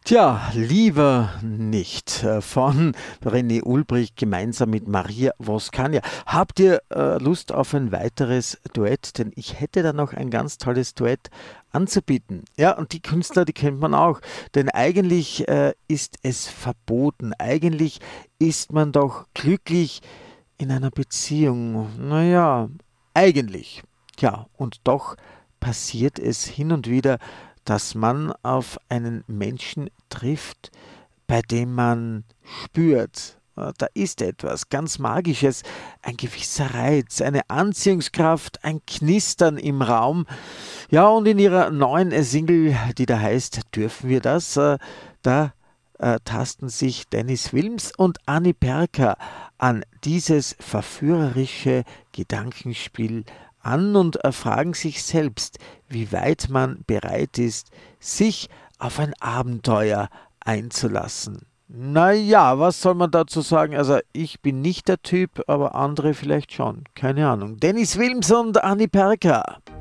Tja, lieber nicht. Von René Ulbricht gemeinsam mit Maria Voskania. Habt ihr Lust auf ein weiteres Duett? Denn ich hätte da noch ein ganz tolles Duett anzubieten. Ja, und die Künstler, die kennt man auch. Denn eigentlich ist es verboten. Eigentlich ist man doch glücklich in einer Beziehung. Naja, eigentlich. Ja, und doch passiert es hin und wieder, dass man auf einen Menschen trifft, bei dem man spürt, da ist etwas ganz Magisches, ein gewisser Reiz, eine Anziehungskraft, ein Knistern im Raum. Ja, und in ihrer neuen Single, die da heißt, dürfen wir das, da tasten sich Dennis Wilms und Annie Perker an dieses verführerische Gedankenspiel an und fragen sich selbst, wie weit man bereit ist, sich auf ein Abenteuer einzulassen. Naja, was soll man dazu sagen? Also ich bin nicht der Typ, aber andere vielleicht schon. Keine Ahnung. Dennis Wilms und Annie Perker.